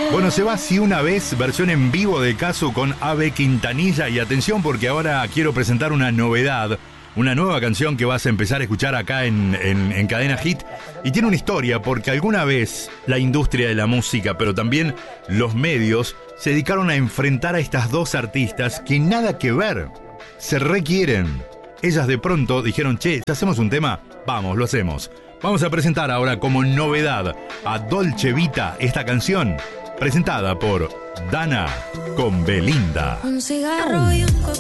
Bueno, se va Si Una Vez, versión en vivo de Casu con Ave Quintanilla. Y atención, porque ahora quiero presentar una novedad, una nueva canción que vas a empezar a escuchar acá en Cadena Hit. Y tiene una historia, porque alguna vez la industria de la música, pero también los medios, se dedicaron a enfrentar a estas dos artistas que nada que ver, se requieren. Ellas de pronto dijeron, che, si hacemos un tema, vamos, lo hacemos. Vamos a presentar ahora como novedad a Dolce Vita esta canción, presentada por Dana con Belinda. Un cigarro y un